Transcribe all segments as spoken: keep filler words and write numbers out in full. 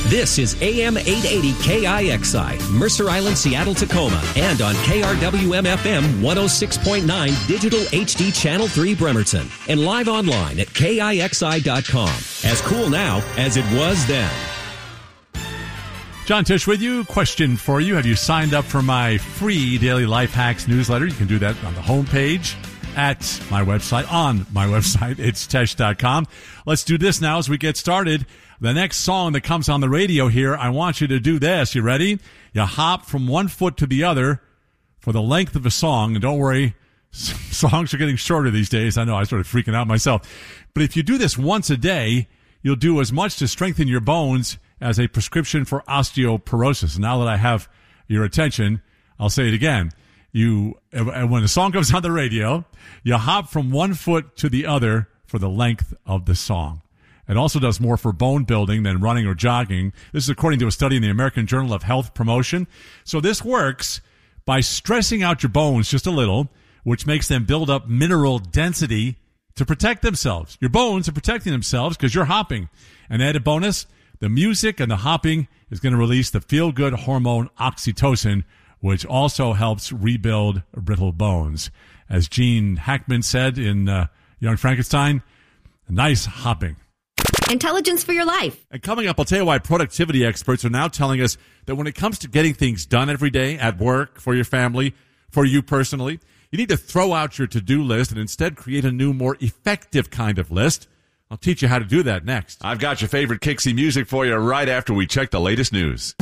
This is A M eight eighty K I X I, Mercer Island, Seattle, Tacoma, and on K R W M F M one oh six point nine Digital H D Channel three Bremerton, and live online at K I X I dot com. As cool now as it was then. John Tisch with you. Question for you. Have you signed up for my free Daily Life Hacks newsletter? You can do that on the homepage at my website, on my website. It's Tesh dot com. Let's do this now as we get started. The next song that comes on the radio here, I want you to do this. You ready? You hop from one foot to the other for the length of a song. And don't worry, songs are getting shorter these days. I know, I started freaking out myself. But if you do this once a day, you'll do as much to strengthen your bones as a prescription for osteoporosis. Now that I have your attention, I'll say it again. You, when the song comes on the radio, you hop from one foot to the other for the length of the song. It also does more for bone building than running or jogging. This is according to a study in the American Journal of Health Promotion. So this works by stressing out your bones just a little, which makes them build up mineral density to protect themselves. Your bones are protecting themselves because you're hopping. An added bonus, the music and the hopping is going to release the feel-good hormone oxytocin, which also helps rebuild brittle bones. As Gene Hackman said in uh, Young Frankenstein, nice hopping. Intelligence for your life. And coming up, I'll tell you why productivity experts are now telling us that when it comes to getting things done every day, at work, for your family, for you personally, you need to throw out your to-do list and instead create a new, more effective kind of list. I'll teach you how to do that next. I've got your favorite Kixie music for you right after we check the latest news.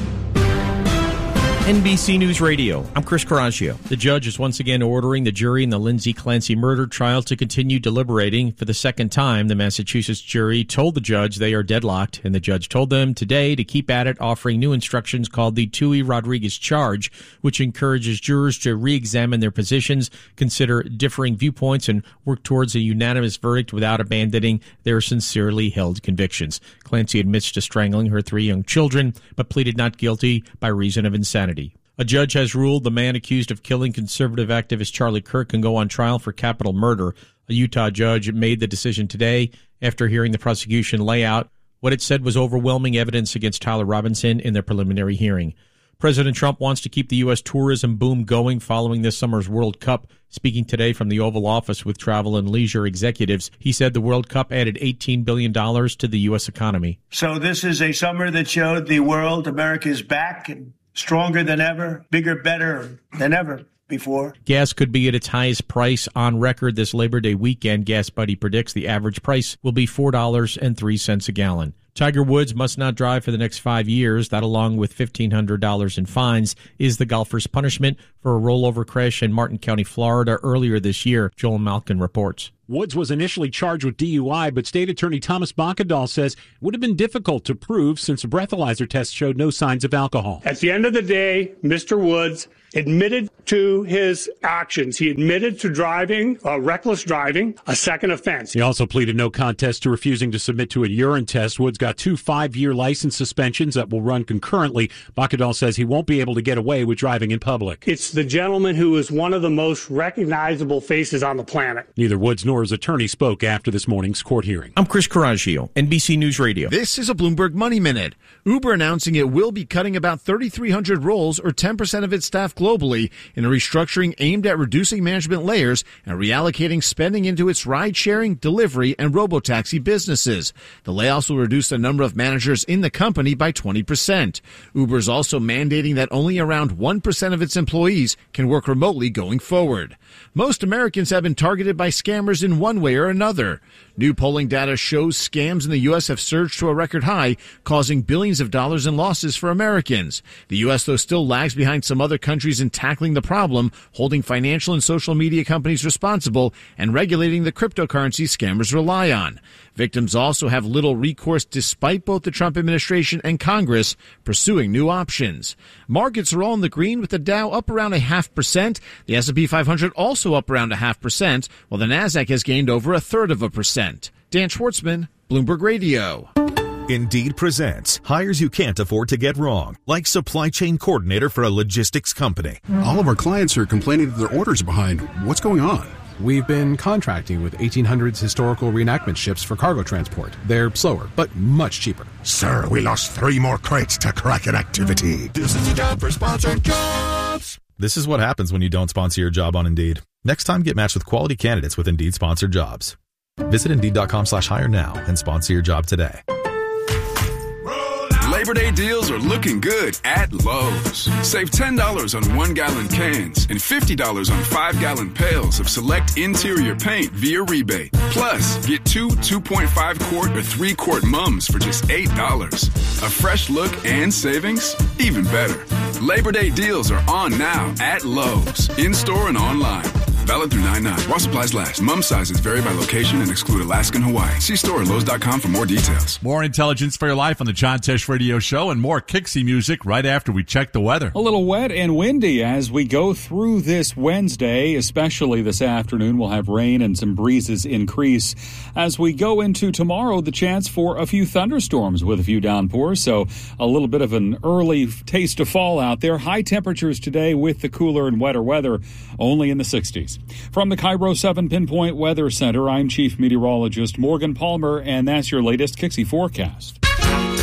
N B C News Radio. I'm Chris Caraccio. The judge is once again ordering the jury in the Lindsay Clancy murder trial to continue deliberating. For the second time, the Massachusetts jury told the judge they are deadlocked, and the judge told them today to keep at it, offering new instructions called the Tui Rodriguez charge, which encourages jurors to re-examine their positions, consider differing viewpoints, and work towards a unanimous verdict without abandoning their sincerely held convictions. Clancy admits to strangling her three young children, but pleaded not guilty by reason of insanity. A judge has ruled the man accused of killing conservative activist Charlie Kirk can go on trial for capital murder. A Utah judge made the decision today after hearing the prosecution lay out what it said was overwhelming evidence against Tyler Robinson in their preliminary hearing. President Trump wants to keep the U S tourism boom going following this summer's World Cup. Speaking today from the Oval Office with travel and leisure executives, he said the World Cup added eighteen billion dollars to the U S economy. So this is a summer that showed the world America is back and stronger than ever, bigger, better than ever before. Gas could be at its highest price on record this Labor Day weekend. Gas Buddy predicts the average price will be four dollars and three cents a gallon. Tiger Woods must not drive for the next five years. That, along with fifteen hundred dollars in fines, is the golfer's punishment for a rollover crash in Martin County, Florida earlier this year. Joel Malkin reports. Woods was initially charged with D U I, but State Attorney Thomas Bakadal says it would have been difficult to prove since a breathalyzer test showed no signs of alcohol. At the end of the day, Mister Woods admitted to his actions. He admitted to driving, uh, reckless driving, a second offense. He also pleaded no contest to refusing to submit to a urine test. Woods got two five-year license suspensions that will run concurrently. Bakadal says he won't be able to get away with driving in public. It's the gentleman who is one of the most recognizable faces on the planet. Neither Woods nor his attorney spoke after this morning's court hearing. I'm Chris Caraccio, N B C News Radio. This is a Bloomberg Money Minute. Uber announcing it will be cutting about thirty-three hundred roles, or ten percent of its staff globally, in a restructuring aimed at reducing management layers and reallocating spending into its ride-sharing, delivery, and robotaxi businesses. The layoffs will reduce the number of managers in the company by twenty percent. Uber is also mandating that only around one percent of its employees can work remotely going forward. Most Americans have been targeted by scammers in one way or another. New polling data shows scams in the U S have surged to a record high, causing billions of dollars in losses for Americans. The U S, though, still lags behind some other countries in tackling the problem, holding financial and social media companies responsible and regulating the cryptocurrency scammers rely on. Victims also have little recourse despite both the Trump administration and Congress pursuing new options. Markets are all in the green, with the Dow up around a half percent, the S and P five hundred also up around a half percent, while the Nasdaq has gained over a third of a percent. Dan Schwartzman, Bloomberg Radio. Indeed presents hires you can't afford to get wrong, like supply chain coordinator for a logistics company. All of our clients are complaining that their orders are behind. What's going on? We've been contracting with eighteen hundreds historical reenactment ships for cargo transport. They're slower, but much cheaper. Sir, we lost three more crates to Kraken activity. This is the job for sponsored jobs. This is what happens when you don't sponsor your job on Indeed. Next time, get matched with quality candidates with Indeed sponsored jobs. Visit Indeed.com slash hire now and sponsor your job today. Labor Day deals are looking good at Lowe's. Save ten dollars on one-gallon cans and fifty dollars on five-gallon pails of select interior paint via rebate. Plus, get two two point five quart or three quart mums for just eight dollars. A fresh look and savings? Even better. Labor Day deals are on now at Lowe's, in-store and online. Valid through nine nine. While supplies last. Mum sizes vary by location and exclude Alaska and Hawaii. See store at Lowe's dot com for more details. More intelligence for your life on the John Tesh Radio Show and more Kixie music right after we check the weather. A little wet and windy as we go through this Wednesday, especially this afternoon. We'll have rain and some breezes increase. As we go into tomorrow, the chance for a few thunderstorms with a few downpours. So a little bit of an early taste of fall out there. High temperatures today with the cooler and wetter weather only in the sixties. From the Cairo seven Pinpoint Weather Center, I'm Chief Meteorologist Morgan Palmer, and that's your latest Kixie forecast.